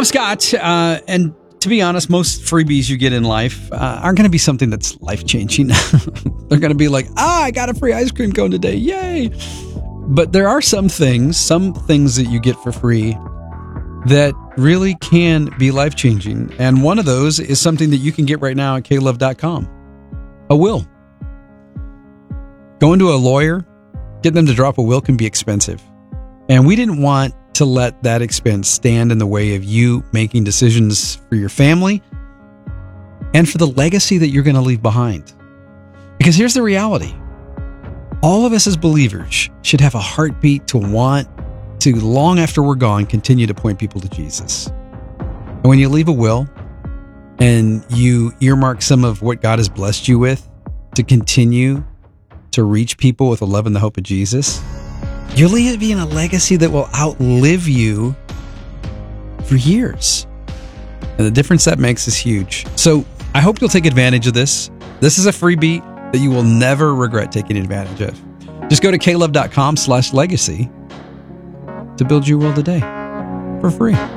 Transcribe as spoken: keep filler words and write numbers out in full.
Scott, uh, and to be honest, most freebies you get in life uh, aren't going to be something that's life-changing. They're going to be like, ah, I got a free ice cream cone today. Yay. But there are some things, some things that you get for free that really can be life-changing. And one of those is something that you can get right now at K Love dot com. A will. Going to a lawyer, getting them to drop a will can be expensive. And we didn't want to let that expense stand in the way of you making decisions for your family and for the legacy that you're going to leave behind. Because here's the reality. All of us as believers should have a heartbeat to want to, long after we're gone, continue to point people to Jesus. And when you leave a will and you earmark some of what God has blessed you with to continue to reach people with the love and the hope of Jesus, you're leaving a legacy that will outlive you for years. And the difference that makes is huge. So I hope you'll take advantage of this. This is a freebie that you will never regret taking advantage of. Just go to K Love dot com slash legacy to build your will today for free.